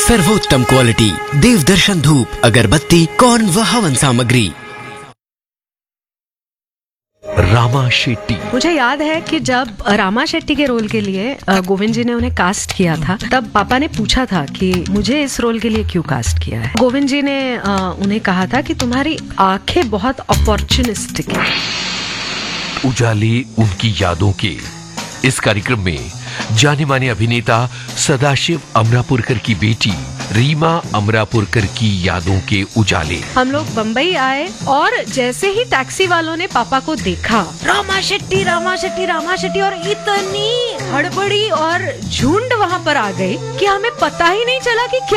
सर्वोत्तम क्वालिटी देवदर्शन धूप अगरबत्ती कौन व हवन सामग्री। रामा शेट्टी। मुझे याद है कि जब रामा शेट्टी के रोल के लिए गोविंद जी ने उन्हें कास्ट किया था, तब पापा ने पूछा था कि मुझे इस रोल के लिए क्यों कास्ट किया है। गोविंद जी ने उन्हें कहा था कि तुम्हारी आंखें बहुत अपॉर्चुनिस्टिक हैं। उजाले उनकी यादों के इस कार्यक्रम में जाने माने अभिनेता सदाशिव अमरापुरकर की बेटी रीमा अमरापुरकर की यादों के उजाले। हम लोग बम्बई आए और जैसे ही टैक्सी वालों ने पापा को देखा, रामा शेट्टी रामा शेट्टी रामा शेट्टी, और इतनी हड़बड़ी और झुंड वहाँ पर आ गई कि हमें पता ही नहीं चला कि